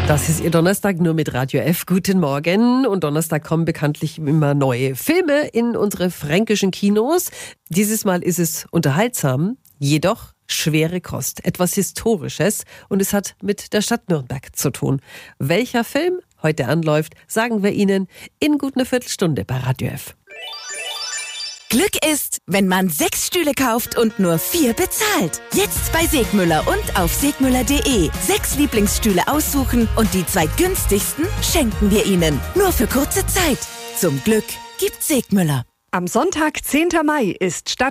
Das ist Ihr Donnerstag nur mit Radio F. Guten Morgen. Und Donnerstag kommen bekanntlich immer neue Filme in unsere fränkischen Kinos. Dieses Mal ist es unterhaltsam, jedoch schwere Kost. Etwas Historisches und es hat mit der Stadt Nürnberg zu tun. Welcher Film heute anläuft, sagen wir Ihnen in gut einer Viertelstunde bei Radio F. Glück ist, wenn man 6 Stühle kauft und nur 4 bezahlt. Jetzt bei Segmüller und auf segmüller.de. 6 Lieblingsstühle aussuchen und die 2 günstigsten schenken wir Ihnen. Nur für kurze Zeit. Zum Glück gibt Segmüller. Am Sonntag, 10. Mai, ist Stadt